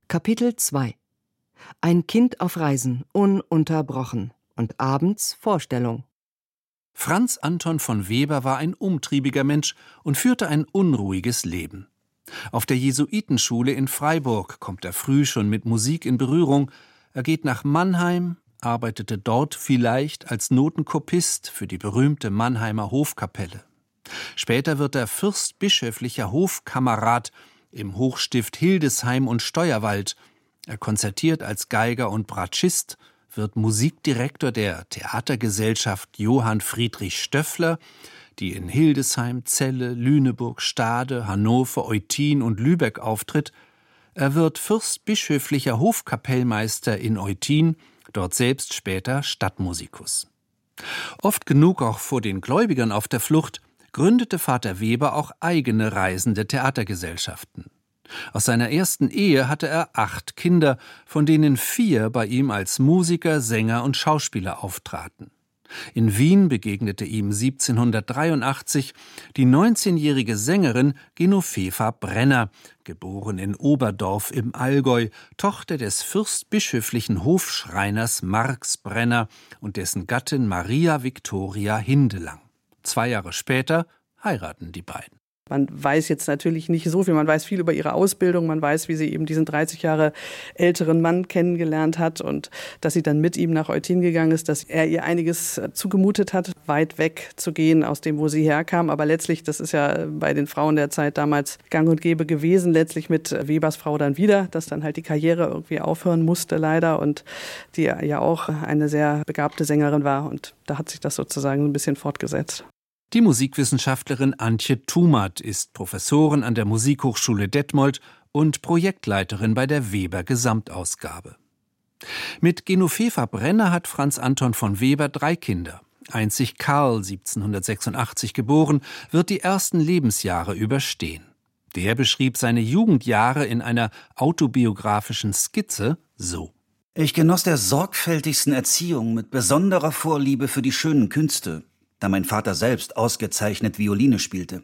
Kapitel 2: Ein Kind auf Reisen, ununterbrochen. Und abends Vorstellung. Franz Anton von Weber war ein umtriebiger Mensch und führte ein unruhiges Leben. Auf der Jesuitenschule in Freiburg kommt er früh schon mit Musik in Berührung. Er geht nach Mannheim, arbeitete dort vielleicht als Notenkopist für die berühmte Mannheimer Hofkapelle. Später wird er fürstbischöflicher Hofkammerrat im Hochstift Hildesheim und Steuerwald. Er konzertiert als Geiger und Bratschist, wird Musikdirektor der Theatergesellschaft Johann Friedrich Stöffler, die in Hildesheim, Celle, Lüneburg, Stade, Hannover, Eutin und Lübeck auftritt. Er wird fürstbischöflicher Hofkapellmeister in Eutin, dort selbst später Stadtmusikus. Oft genug auch vor den Gläubigern auf der Flucht, gründete Vater Weber auch eigene reisende Theatergesellschaften. Aus seiner ersten Ehe hatte er 8 Kinder, von denen 4 bei ihm als Musiker, Sänger und Schauspieler auftraten. In Wien begegnete ihm 1783 die 19-jährige Sängerin Genoveva Brenner, geboren in Oberdorf im Allgäu, Tochter des fürstbischöflichen Hofschreiners Marx Brenner und dessen Gattin Maria Victoria Hindelang. 2 Jahre später heiraten die beiden. Man weiß jetzt natürlich nicht so viel, man weiß viel über ihre Ausbildung, man weiß, wie sie eben diesen 30 Jahre älteren Mann kennengelernt hat und dass sie dann mit ihm nach Eutin gegangen ist, dass er ihr einiges zugemutet hat, weit weg zu gehen aus dem, wo sie herkam. Aber letztlich, das ist ja bei den Frauen der Zeit damals gang und gäbe gewesen, letztlich mit Webers Frau dann wieder, dass dann halt die Karriere irgendwie aufhören musste leider und die ja auch eine sehr begabte Sängerin war und da hat sich das sozusagen ein bisschen fortgesetzt. Die Musikwissenschaftlerin Antje Thumat ist Professorin an der Musikhochschule Detmold und Projektleiterin bei der Weber Gesamtausgabe. Mit Genoveva Brenner hat Franz Anton von Weber 3 Kinder. Einzig Karl, 1786 geboren, wird die ersten Lebensjahre überstehen. Der beschrieb seine Jugendjahre in einer autobiografischen Skizze so: Ich genoss der sorgfältigsten Erziehung mit besonderer Vorliebe für die schönen Künste, da mein Vater selbst ausgezeichnet Violine spielte.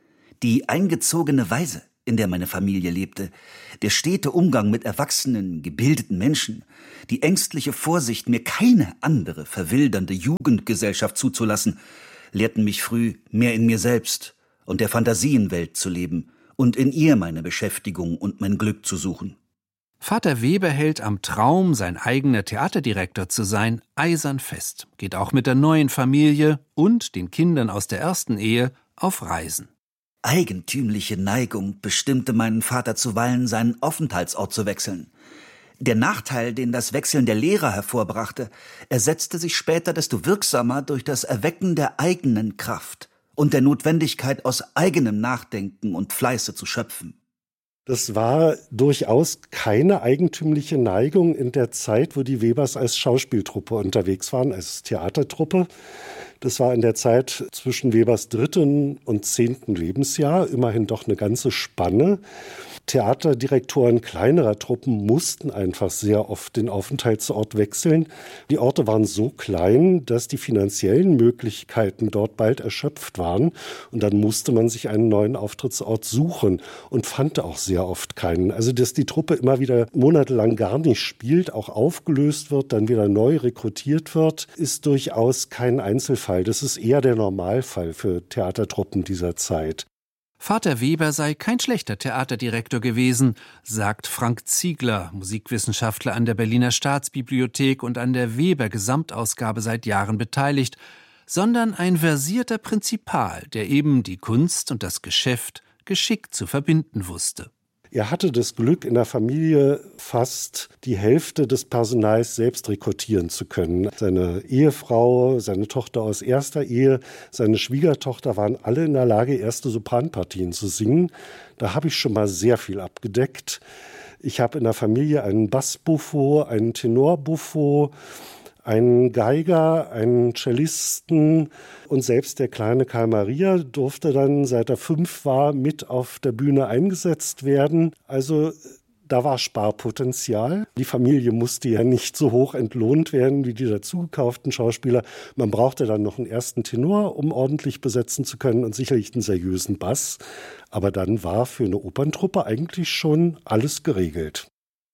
Die eingezogene Weise, in der meine Familie lebte, der stete Umgang mit erwachsenen, gebildeten Menschen, die ängstliche Vorsicht, mir keine andere verwildernde Jugendgesellschaft zuzulassen, lehrten mich früh, mehr in mir selbst und der Fantasienwelt zu leben und in ihr meine Beschäftigung und mein Glück zu suchen. Vater Weber hält am Traum, sein eigener Theaterdirektor zu sein, eisern fest, geht auch mit der neuen Familie und den Kindern aus der ersten Ehe auf Reisen. Eigentümliche Neigung bestimmte meinen Vater zuweilen, seinen Aufenthaltsort zu wechseln. Der Nachteil, den das Wechseln der Lehrer hervorbrachte, ersetzte sich später desto wirksamer durch das Erwecken der eigenen Kraft und der Notwendigkeit, aus eigenem Nachdenken und Fleiße zu schöpfen. Das war durchaus keine eigentümliche Neigung in der Zeit, wo die Webers als Schauspieltruppe unterwegs waren, als Theatertruppe. Das war in der Zeit zwischen Webers 3. und 10. Lebensjahr, immerhin doch eine ganze Spanne. Theaterdirektoren kleinerer Truppen mussten einfach sehr oft den Aufenthaltsort wechseln. Die Orte waren so klein, dass die finanziellen Möglichkeiten dort bald erschöpft waren. Und dann musste man sich einen neuen Auftrittsort suchen und fand auch sehr oft keinen. Also, dass die Truppe immer wieder monatelang gar nicht spielt, auch aufgelöst wird, dann wieder neu rekrutiert wird, ist durchaus kein Einzelfall. Das ist eher der Normalfall für Theatertruppen dieser Zeit. Vater Weber sei kein schlechter Theaterdirektor gewesen, sagt Frank Ziegler, Musikwissenschaftler an der Berliner Staatsbibliothek und an der Weber Gesamtausgabe seit Jahren beteiligt, sondern ein versierter Prinzipal, der eben die Kunst und das Geschäft geschickt zu verbinden wusste. Er hatte das Glück, in der Familie fast die Hälfte des Personals selbst rekrutieren zu können. Seine Ehefrau, seine Tochter aus erster Ehe, seine Schwiegertochter waren alle in der Lage, erste Sopranpartien zu singen. Da habe ich schon mal sehr viel abgedeckt. Ich habe in der Familie einen Bassbuffo, einen Tenorbuffo, einen Geiger, einen Cellisten und selbst der kleine Karl Maria durfte dann, seit er 5 war, mit auf der Bühne eingesetzt werden. Also da war Sparpotenzial. Die Familie musste ja nicht so hoch entlohnt werden wie die dazugekauften Schauspieler. Man brauchte dann noch einen ersten Tenor, um ordentlich besetzen zu können und sicherlich einen seriösen Bass. Aber dann war für eine Operntruppe eigentlich schon alles geregelt.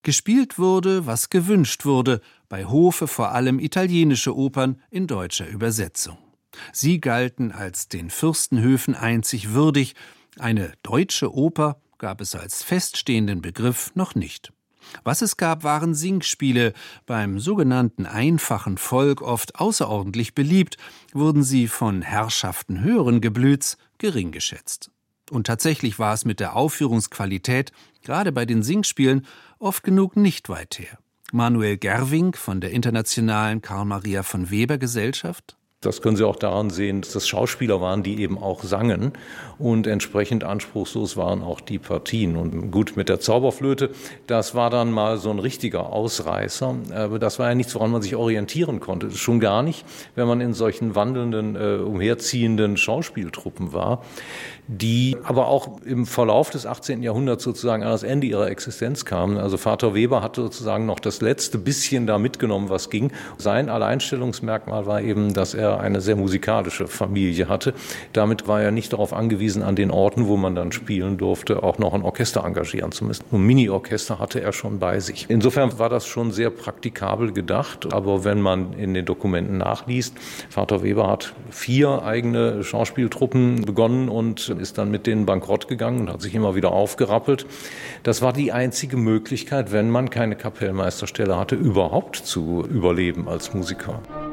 Gespielt wurde, was gewünscht wurde, bei Hofe vor allem italienische Opern in deutscher Übersetzung. Sie galten als den Fürstenhöfen einzig würdig, eine deutsche Oper gab es als feststehenden Begriff noch nicht. Was es gab, waren Singspiele, beim sogenannten einfachen Volk oft außerordentlich beliebt, wurden sie von Herrschaften höheren Geblüts gering geschätzt. Und tatsächlich war es mit der Aufführungsqualität, gerade bei den Singspielen, oft genug nicht weit her. Manuel Gerwing von der Internationalen Karl Maria von Weber Gesellschaft: Das können Sie auch daran sehen, dass das Schauspieler waren, die eben auch sangen, und entsprechend anspruchslos waren auch die Partien. Und gut, mit der Zauberflöte, das war dann mal so ein richtiger Ausreißer, aber das war ja nichts, woran man sich orientieren konnte. Schon gar nicht, wenn man in solchen wandelnden, umherziehenden Schauspieltruppen war, die aber auch im Verlauf des 18. Jahrhunderts sozusagen an das Ende ihrer Existenz kamen. Also Vater Weber hatte sozusagen noch das letzte bisschen da mitgenommen, was ging. Sein Alleinstellungsmerkmal war eben, dass er eine sehr musikalische Familie hatte. Damit war er nicht darauf angewiesen, an den Orten, wo man dann spielen durfte, auch noch ein Orchester engagieren zu müssen. Ein Mini-Orchester hatte er schon bei sich. Insofern war das schon sehr praktikabel gedacht. Aber wenn man in den Dokumenten nachliest, Vater Weber hat 4 eigene Schauspieltruppen begonnen und ist dann mit denen bankrott gegangen und hat sich immer wieder aufgerappelt. Das war die einzige Möglichkeit, wenn man keine Kapellmeisterstelle hatte, überhaupt zu überleben als Musiker.